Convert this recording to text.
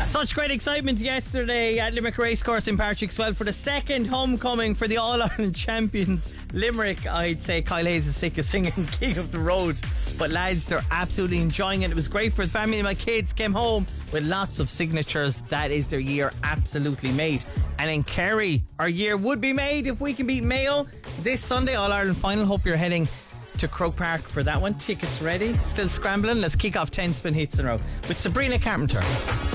Such great excitement yesterday at Limerick Racecourse in Patrickswell for the second homecoming for the All-Ireland champions Limerick. I'd say Kyle Hayes is sick of singing King of the Road, but lads, they're absolutely enjoying it. It was great for the family. My kids came home with lots of signatures. That is their year absolutely made. And in Kerry, our year would be made if we can beat Mayo this Sunday, All-Ireland final. Hope you're heading to Croke Park for that one. Tickets ready, still scrambling. Let's kick off 10 spin hits in a row with Sabrina Carpenter.